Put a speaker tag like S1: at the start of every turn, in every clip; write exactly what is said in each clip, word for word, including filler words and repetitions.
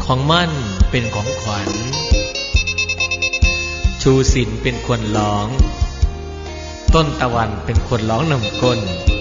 S1: ของมั่นเป็นของขวัญชูศิลเป็นคนร้องต้นตะวันเป็นคนร้องนำก้น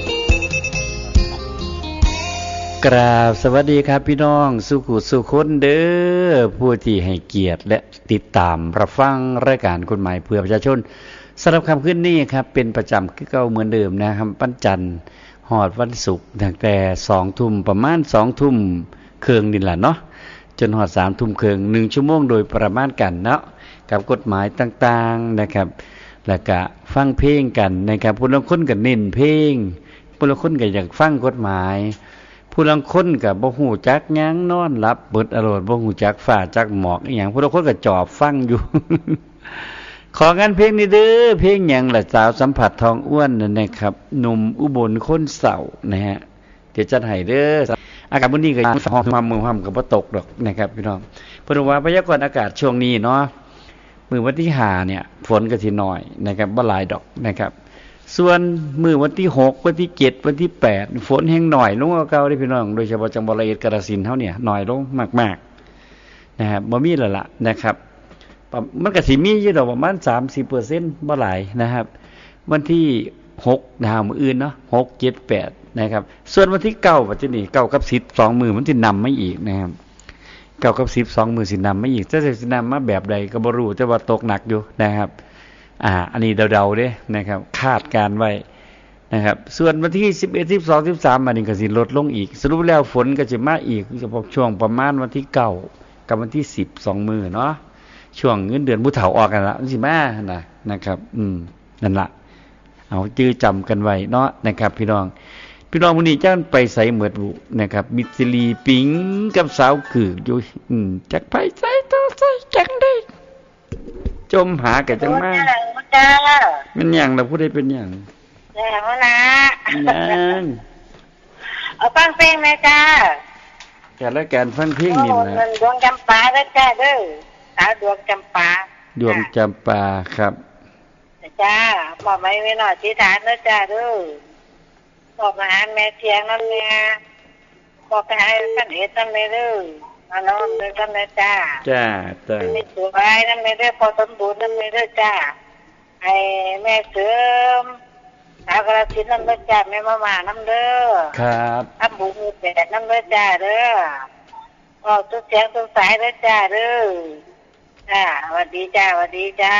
S2: กราบสวัสดีครับพี่น้องสุขุสุคนเด้อผู้ที่ให้เกียรติและติดตามรับฟังรายการกฎหมายเพื่อประชาชนสำหรับคำขึ้นนี้ครับเป็นประจำคือเก่าเหมือนเดิมนะครับวันจันทร์หอดวันศุกร์ตั้งแต่สองทุ่มประมาณสองทุ่มครึ่งนี่แหละเนาะจนหอดสามทุ่มครึ่งหนึ่งชั่วโมงโดยประมาณกันเนาะกับกฎหมายต่างๆนะครับแล้วก็ฟังเพลงกันนะครับผู้ลางคนก็เน้นเพลงผู้ลางคนก็อยากฟังกฎหมายผู้ลางคนก็บ่ฮู้จักหยังนอนหลับเบิดอารมณ์บ่ฮู้จักฟ้าจักหมอกอีหยังผู้ลางคนก็จอบฟังอยู่ ของานเพลงนี้เด้อเพลงหยังล่ะสาวสัมผัสทองอ้วนนั่นนะครับหนุ่มอุบลคนเศร้านะฮะเดี๋ยวจัดให้เด้ออากาศมื้อนี้ก็ฮ้อนๆมือฮ้อนก็บ่ตกดอกนะครับพี่น้องเพิ่นว่าพยากรณ์อากาศช่วงนี้เนาะมื้อวันที่ห้าเนี่ยฝนก็สิน้อยนะครับบ่หลายดอกนะครับส่วนมื้อวันที่หกวันที่เจ็ดวันที่แปดฝนแห้งหน่อยลงกว่าเก่าเด้อพี่น้องโดยเฉพาะจังหวัดระยองกาฬสินธุ์เฮาเนี่ยน้อยลงมากๆนะครับบ่มีแล้วล่ะนะครับมันก็สิมีอยู่ดอกประมาณ สามสิบเปอร์เซ็นต์ บ่หลายนะครับวันที่หกดาวมื้ออื่นเนาะหก เจ็ด แปดนะครับส่วนวันที่เก้าปัจจุบันเก้ากับสิบ สองมื้อมันสินำมาอีกนะครับเก้ากับสิบ สองมื้อสินำมาอีกจะสินำมาแบบใดก็บ่รู้แต่ว่าตกหนักอยู่นะครับอ่าอันนี้เดาๆเด้นะครับคาดการไว้นะครับส่วนวันที่สิบเอ็ด สิบสอง สิบสามอันนี้ก็สิลดลงอีกสรุปแล้วฝนก็จะมาอีกเฉพาะช่วงประมาณวันที่เก้ากับวันที่สิบ สองมื้อเนาะช่วงเงินเดือนผู้เฒ่าออกกันละมันสิมานะนะครับอืมนั่นล่ะเอาจื้อจำกันไว้เนาะนะครับพี่น้องพี่น้องมื้อนี้จังไปไสเหมือดบุนะครับมิตรลีปิงกับสาวคืออยู่อืมจักไปไสต่อไสจังได้จมหากันจังมามันหยังล่ะผู้ใดเป็นหยัง
S3: แล้วนะ
S2: นั่น
S3: เอาฟังเพลงแม่จ้า
S2: แต่ละการฟังเพลงนี่ล่ะ
S3: ดวงจำปาเด้อจ้าเด้อสาวดวงจำปา
S2: ดวงจำปาครับ
S3: จ้าบอกไว้ไว้หน่อยที่ฐานเด้อจ้าเด้อบอกมาหาแม่เทียงนั่นแม่บอกไปให้ท่านเฮ็ดนั่นแม่เด้อมาน้องเด้อท่านแม่จ้า
S2: จ้าจ้า
S3: มีสวยนั่นแม่เด้อพอสมบูรณ์นั่นแม่เด้อจ้าให้แม่เสริมสาวกระสินนั่นเด้อจ้าแม่มามานั่นเด้อ
S2: ครับ
S3: ทำบุญแปดนั่นเด้อจ้าเด้อออกทุกเสียงทุกสายเด้อจ้าเด้อจ้าสวัสดีจ้าสวัสดีจ้า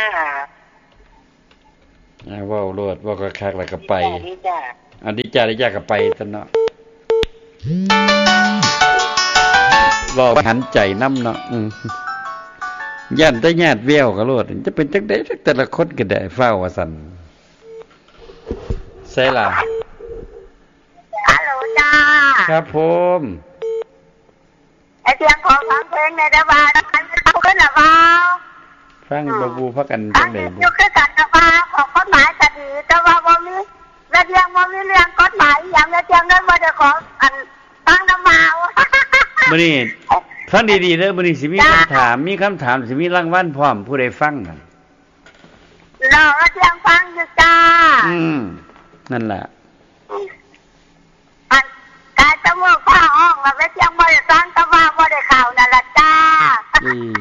S2: อ่าว้าวโลดว่าก็คักแล้วก็ไป
S3: ดีจ้า
S2: อันนี้จ้าได้จ้าก็ไปซั่นเนาะรอหันใจนำเนาะอือย่านแต่ญาติแววก็โลดจะเป็นจังได๋แต่ละคนก็ได้ฟ้าว่าซั่นใช่ล่ะ
S3: ฮัลโหลจ้า
S2: ครับผม
S3: ไอ้เสียงของฟังเพลงในเด้อว่าอันเอาขึ้นล่ะบ่
S2: ฟังบ่บูพักกันจังได๋
S3: อยู่คือกันนะว่าของกฎหมายก็ดีแต่ว่าบ่มีเรื่องบ่มีเรื่องกฎหมายอีหยังในเรื่องนั้นบ่ได้ของอันฟังนำมา
S2: มื้อนี้ฟังดีๆเด้อมื้อนี้สิมีคำถามมีคำถามสิมีรางวัลพร้อมผู้ใดฟังนั่น
S3: รอเสียงฟังอยู่จ้า
S2: อืมนั่นแหละ
S3: อันกาจมูกผ้าห้องว่าเสียงบ่ได้ฟังแต่ว่าบ่ได้เข้านั่นล่ะจ้า
S2: อืม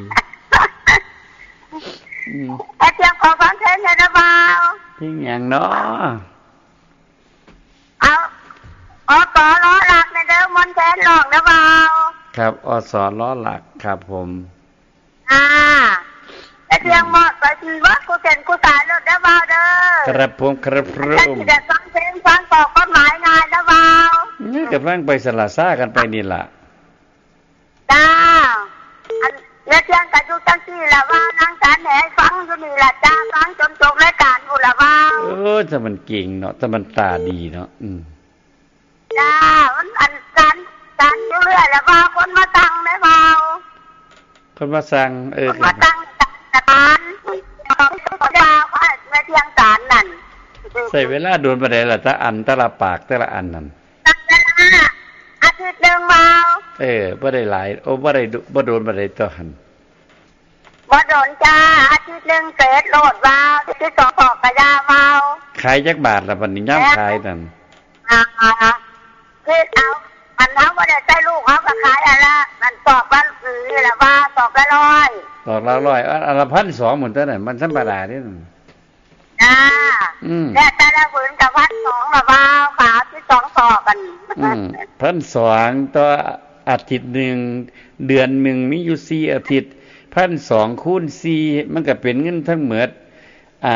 S3: อืมไอ้เสียงของฟังเพลงเนี่ยนะบ่าว
S2: เพลงหยังเนาะ
S3: เอาอสล้อหลักในเด้อมนต์แสนหลอกนะบ่าว
S2: ครับอสล้อหลักครับผม
S3: อ่าไอ้เสียงเหมาะไปสิว่ากูเซ็นกูตายแล้วนะบ่าวเด้อ
S2: ครับผมครับผม
S3: สิได้ฟังเพลงฟังต่อกฎหมายงานนะบ่าว
S2: นี่ก็ฟังไปสละซ่ากันไปนี่ล่ะ
S3: จ้าอันแล้วเสียงก็อยู่จังซี่ล่ะว่านางสารให้ฟังอยู่นี่ล่ะจ้าฟังจนจบรายการพุ่นล่ะบ่าว
S2: เออถ้ามันเก่งเนาะถ้ามันตาดีเนาะอืม
S3: จ้ามันอันการการอยู่เรื่อยแล้วบ่าวคนมาตั้งแม่บ่าว
S2: คนมาสั่งเออ
S3: มาตั้งศาลดาวว่าแม่เทียงศาลนั่น
S2: ใส่เวลาโดนบ่ได้ล่ะแต่อันแต่ละปากแต่ละอันนั่น
S3: ตั้งเวลาอาทิตย์นึงบ่าว
S2: เออบ่ได้หลายโอ้บ่ได้บ่โดนบ่ได้ต่อหั่น
S3: บ่โดนจ้าอาทิตย์นึงเศษโลดบ่าวที่สองพอกกะยาบ่าว
S2: ขายจักบาทล่ะบัดนี้ยามขายนั่น
S3: อ่าคือเอาอันเฮาบ่ได้ใช้ลูกเฮาก็ขายอันละมันตอกว่าซื้อละว่าตอกละร้อย
S2: ตอกละร้อยอันละพันสองหมดตัวนั้นมันธรรมดาเด้อ
S3: จ้าและแต่ละผืนกับพันสองละว่าขาวที่สองตอกกัน
S2: อืมพันสองต่ออาทิตย์หนึ่งเดือนหนึ่งมีอยู่สี่อาทิตย์พันสองคูณสี่มันก็เป็นเงินทั้งหมดอ่า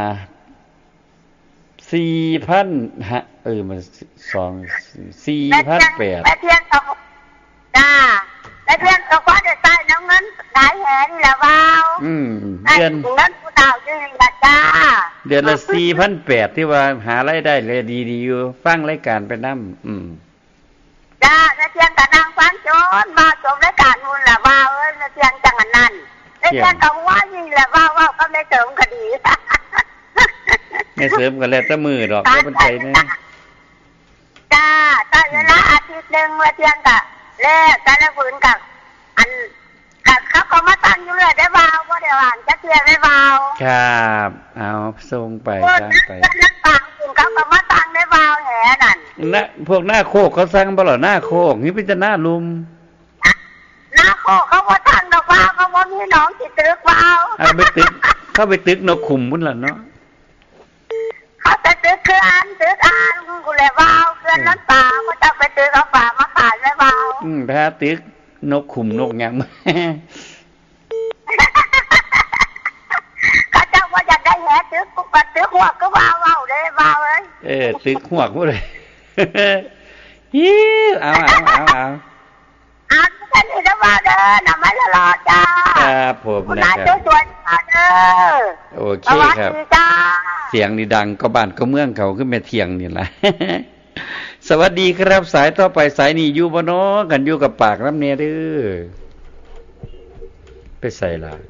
S2: สี่พันฮะเออมันสองสี่พันแปด
S3: แม่เพียงกับจ้าแม่เพียงกับว่าจะใส่น้ำเงินหลายแหนละว่า
S2: อืมเดือน
S3: เงินผู้ดาวจริงละจ้า
S2: เดือนละสี่พันแปดที่ว่าหารายได้เลยดีๆอยู่ฟังรายการไปนำอืม
S3: จ้าแม่เพียงกับนางฟันโจนมาจบรายการนู่นละว่าเอ้ยแม่เพียงจังอันนั้นแม่เพียงกับว่านี่ละว่าว่าก็ไม่เสริมคดี
S2: ไม่เสริมกันแล้วแต่มือดอกก็เป็นใจเนี่ย
S3: จ้าตอนเวลาอาทิตย์หนึ่งมาเที่ยงกะแลกแต่ละฝืนกับอันกับเขาก็มาตั้งอยู่เลยได้เบาว่าเดี๋ยวอ่านจะเที่ยงได้เบา
S2: ครับเอาส่งไป
S3: ตั้งไปนักต่างฝืนเขาก็มาตั้งได้เบาแหนั่น
S2: นะพวกหน้าโคกเขาสั่งบ่หรอหน้าโคกนี่เป็นจะหน้าลุม
S3: หน้าโคกเขาบ่ตั้งดอกเบาเขาบ่มีน้องสิตึกเบา
S2: เอาไปตึกเข้าไปตึกนกขุมพุ่นล่ะเนาะ
S3: เขาจะตึกคืออ่านตึกอ่านกูเลยเบาเกินน้ำตาเขาจะไปตึกเอาป่ามาขายได้เบา
S2: อืมแพ้ตึกนกขุมนกหยัง
S3: เขาเจ้าว่าอยากได้แหตึกกูก็ตึกหัวก็เบาเบาเลยเบาเลย
S2: เออตึกหัวกูเลยฮิเอาเอาเอาเอา
S3: อ่านแค่นี้นะว่าเด้อน่ะไม่ละรอจ้า
S2: ครับผม
S3: นะครับสวยๆเด้อ
S2: โอเคครับเสียงนี่ดังก็บ้านก็เมืองเขาขึ้นมาเที่ยงนี่แหละสวัสดีครับสายต่อไปสายนี้อยู่บ่เนาะกันอยู่กับปากน้ำเนเด้อไปใส่ล่ะ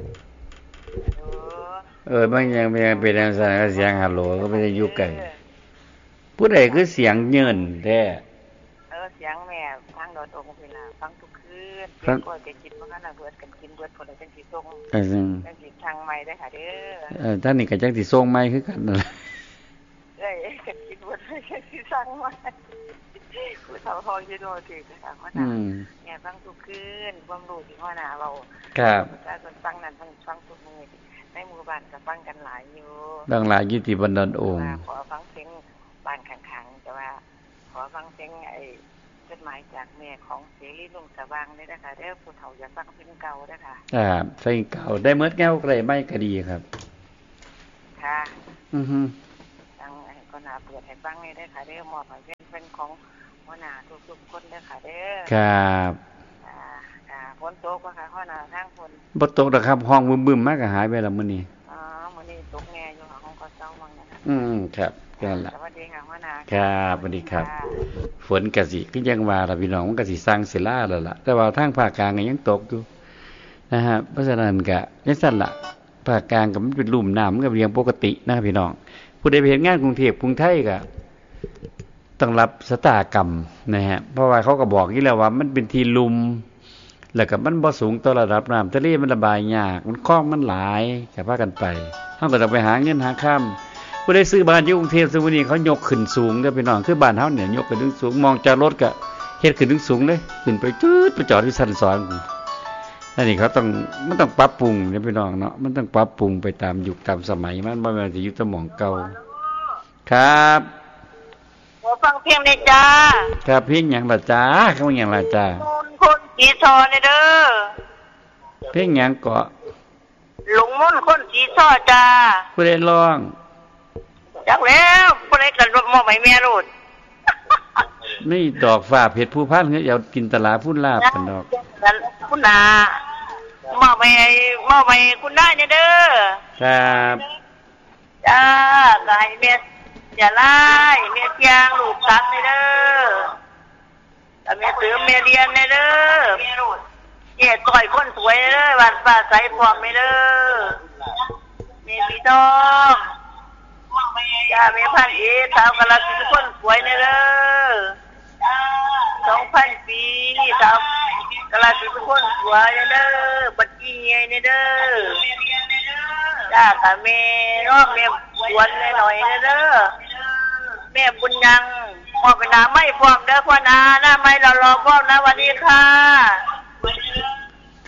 S2: เออมันยังเป็นเป็นทางสายเสียงฮัลโหลก็ไม่ได้อยู่ไกลผู้ใดคือเสียงเยินแท้
S3: เออเสียงแม่ฟังโดดองเวลาฟังทุกคืนเพิ่นก็จะกินบ่คั่นน่ะเบิดกันกินเบิดพุ่นแล้วจังสิส่งเออจังสิทางใหม่ได้ค่ะเด้อ
S2: เออท่านนี่ก็จังสิส่งใหม่คือกันนั่นแหละ
S3: เอ้ยกันกินเบิดจังสิสั่งใหม่ผู้เฒ่าฮองอยู่โดดคือค่ะว่าน่ะแม่ฟังทุกคืนความรู้ที่ว่าน่ะเว้า
S2: ครับ
S3: ถ้าคนฟังนั้นฟังฟังทุกมื้อในหมู่บ้านก็ฟังกันหลายอยู่
S2: ดังหลายอยู่ที่บันดาลโอง
S3: ขอฟังเสียงบ้านข้างๆแต่ว่าขอฟังเสียงไอ้จดหมายจากแม่ของเสรีลุงสว่างได้นะคะเด้อผู้เฒ่าอย่าฟังเพลงเก่าเด้อค่ะ
S2: อ่าเพลงเก่าได้เมิดแก้วไกลไม่ก็ดีครับ
S3: ค่ะ
S2: อือฮึ
S3: ทางก็น่าเปิดให้ฟังได้เด้อค่ะเด้อมอบให้เป็นของหัวหน้าทุกๆคนเด้อค่ะเด้อ
S2: ครับ
S3: อ่าอ่าฝนตกบ่ค่ะหัวหน้าทางฝน
S2: บ่ตกดอกครับห้องบึ้มๆมากก็หายไปแล้วมื้อนี้
S3: อ๋อมื้อนี้ตกแน่อยู่ค่ะห้องก็เซามั่งนะคะ
S2: อืมครับนั่นล่ะ
S3: สวัสดีค่ะหัวหน้า
S2: ครับสวัสดีครับฝนก็สิคือยังว่าล่ะพี่น้องมันก็สิสร้างศิลาแล้วล่ะแต่ว่าทางภาคกลางก็ยังตกอยู่นะฮะเพราะฉะนั้นก็จังซั่นล่ะภาคกลางก็มันเป็นลุ่มน้ำมันก็เรียงปกตินะพี่น้องผู้ใดไปเฮ็ดงานกรุงเทพกรุงไทยก็ต้องรับชะตากรรมนะฮะเพราะว่าเขาก็บอกอยู่แล้วว่ามันเป็นที่ลุ่มแล้วก็มันบ่สูงต่อระดับน้ำทะเลมันระบายยากมันคลองมันหลายก็พากันไปเฮาก็ต้องไปหาเงินหาค่ำผู้ใดซื้อบ้านอยู่กรุงเทพซุมื้อนี้เขายกขึ้นสูงเด้อพี่น้องคือบ้านเฮาเนี่ยยกขึ้นสูงมองจากรถก็เฮ็ดขึ้นสูงเลยขึ้นไปจืดไปจอดที่ชั้นสองนั่นนี่เขาต้องมันต้องปรับปรุงเด้อพี่น้องเนาะมันต้องปรับปรุงไปตามยุคตามสมัยมันบ่แม่นสิอยู่แต่หม่องเก่าครับ
S3: ขอฟังเพลงได้จ้า
S2: ครับเพลงหยังล่ะจ้าเขาว่าหยังล่ะจ้า
S3: คนสีซอนี่เด้อ
S2: เพลงหยังเกาะ
S3: หลงมนต์คนสีซอจ้า
S2: ผู้ใดร้อง
S3: จักแล้วผู้ใดกันมอบให้แม่โลด
S2: นี่ดอกฟ้าเพชรผู้พันเฮ็ดเอากินตลาพุ่นลาบกันดอก
S3: คุณนามอบให้มอบให้คุณนายนี่เด้อ
S2: ครับ
S3: จ้าก็ให้แม่อย่าไล่แม่เตียงลูกซักนี่เด้อแต่แม่เติมแม่เรียนนี่เด้อเฮ็ดก้อยคนสวยเด้อวันฟ้าใสพร้อมนี่เด้อแม่พี่น้องย่าแม่พันเอ๋สาวกะลาสิคนสวยนี่เด้อสองพันปีสาวกะลาสิคนสวยนี่เด้อบัดกี้ใหญ่นี่เด้อจ้าค่ะแม่น้องแม่สวนหน่อยๆเด้อแม่บุญยังพอเป็นน้ำไม่พร้อมเด้อพ่อนาหน้าไม่รอรอพ่อนะสวัสดีค่ะ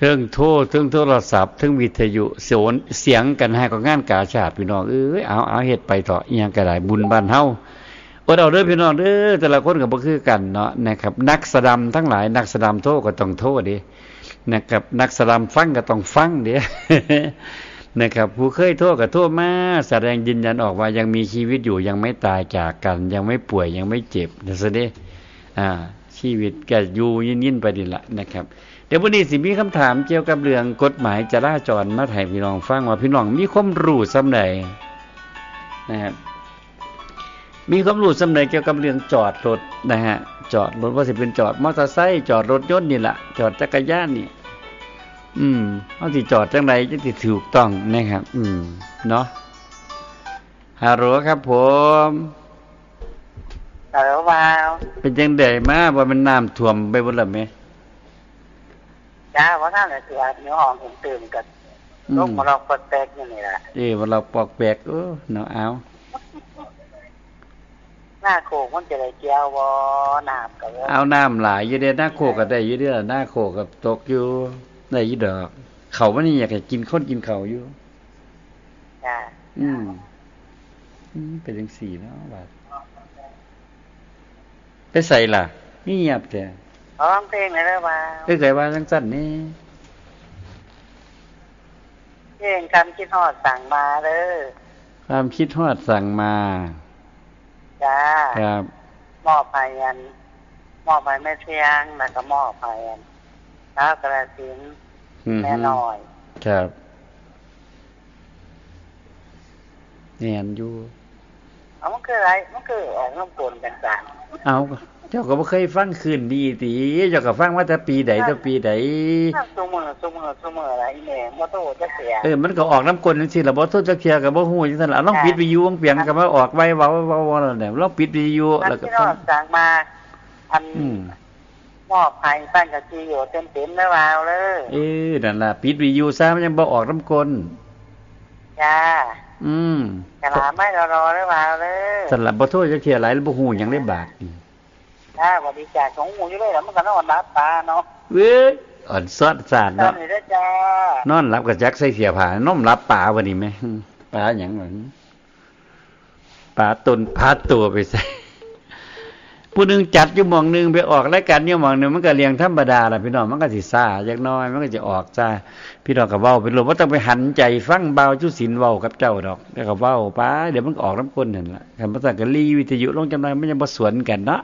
S2: เทิงโทรเทิงโทรศัพท์เทิงวิทยุเสียงเสียงกันให้กับงานกาชาดพี่น้องเอ้ยเอาเอาเฮ็ดไปเถาะอีหยังก็ได้บุญบ้านเฮาอดเอาเด้อพี่น้องเด้อแต่ละคนก็บ่คือกันเนาะนะครับนักสะดำทั้งหลายนักสะดำโทรก็ต้องโทรดินะครับนักสะดำฟังก็ต้องฟังเด้นะครับผู้เคยโทษก็โทษมาแสดงยืนยันออกว่ายังมีชีวิตอยู่ยังไม่ตายจากกันยังไม่ป่วยยังไม่เจ็บนะซะเด้อ่าชีวิตก็อยู่ยินๆไปนี่ล่ะนะครับเดี๋ยววันนี้สิมีคำถามเกี่ยวกับเรื่องกฎหมายจราจรมาให้พี่น้องฟังว่าพี่น้องมีความรู้ส่ำใดนะครับมีความรู้ส่ำใดเกี่ยวกับเรื่องจอดรถนะฮะจอดรถว่าสิเป็นจอดมอเตอร์ไซค์จอดรถยนต์นี่ล่ะจอดจักรยานนี่อืมเอาสิจอดจังไดจังสิถูกต้องนะครับอืมเนาะฮัลโหลครับผม
S3: ฮัลโหลบ่าว
S2: เป็นจังได๋มาบ่มันน้ำท่วมไปบ่ล่ะแม่
S3: จ้าว่าท่านน่ะสิอาจมีห้องตื่นๆกันลงมาลอกปดแตกอยู่นี่ล่ะ
S2: เอ้ว่าเราปอกแปลกเออเนาะเอา
S3: หน้าโคกมันจะได้เกี่ยวบ่น้ำก็
S2: เอาน้ำหลายอยู่เด้หน้าโคกก็ได้อยู่เด้อหน้าโคกก็ตกอยู่ได้อยู่ดอกเขามันนี่อยากให้กินคนกินเขาอยู่
S3: จ้า
S2: อืมอืมเป็นจังซี่เนาะบาดไปใส่ล่ะนี่เงียบแท้
S3: ร้องเพลงได้เด้อบ่าว
S2: เอ้ยเคยว่าจังซั่นนี่
S3: เพลงคำคิดฮอดสั่งมาเด้อ
S2: ความคิดฮอดสั่งมา
S3: จ้า
S2: ครับ
S3: มอบให้อันมอบให้แม่เชียงแล้วก็มอบให้อันชาวกระสินแม่น้อย
S2: ครับแน่นอยู่
S3: เอามันคืออะไรมันคือออกน้ำปนกันจัง
S2: เอาเจ้าก็บ่เคยฟังคืนดีติเจ้าก็ฟังมาแต่ปีใดแต่ปีใด
S3: ซุมื้อซุมื้อซุมื้ออะไรอีแม่บ่โตจักเสีย
S2: เออมันก็ออกน้ำกลจังซี่ล่ะบ่โทษจักเที่ยก็บ่ฮู้จังซั่นล่ะลองปิดวิทยุวงเปียงก็มาออกไว้เว้าๆๆนั่นแหละลองปิดวิทยุแล้วก็
S3: ฟังสั่งมาอันมอบให้ฟังก็สิอยู่เต็มๆแล้วว่าวเลย
S2: เออนั่นล่ะปิดวิทยุซะมันยังบ่ออกน้ำกล
S3: จ้า
S2: อืม
S3: กะลาไม่รอๆแล้วว่าวเลย
S2: ซั่นล่ะบ่โทษจักเที่ยหลายบ่ฮู้หยังได้บาด
S3: จ้าบ่ดีใจของหมู่อยู่เลยแล้วมันก็นอนหลับตาเนาะ
S2: เว้ยอ่อนซอดสาดเนาะ
S3: นี่เด้อจ้าน
S2: อนหลับก็จักใส่เสื้อผ้านอนหลับป่าบ่นี่แม่ป่าหยังวะป่าตนพาตัวไปใส่ผู้นึงจัดอยู่หม่องนึงไปออกรายการอยู่หม่องนึงมันก็เรียงธรรมดาล่ะพี่น้องมันก็สิซ่าจักน้อยมันก็จะออกจ้าพี่น้องก็เว้าไปโลดบ่ต้องไปหันใจฟังบ่าวจุศิลป์เว้ากับเจ้าดอกแล้วก็เว้าไปเดี๋ยวมันก็ออกน้ำก้นนั่นล่ะคันบ่ซั่นก็รีวิทยุลงจังได๋มันยังบ่สวนกันเนาะ